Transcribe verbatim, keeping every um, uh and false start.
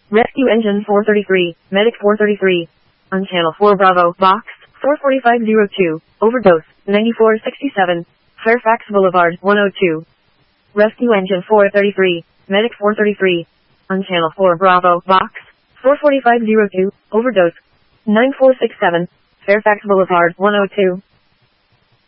Rescue Engine four thirty-three, Medic four thirty-three. On Channel four Bravo, Box, four forty-five oh two, Overdose, ninety-four sixty-seven, Fairfax Boulevard, one oh two. Rescue Engine four thirty-three, Medic four thirty-three. On Channel four Bravo, Box, four forty-five oh two, Overdose, nine four six seven, Fairfax Boulevard, one oh two.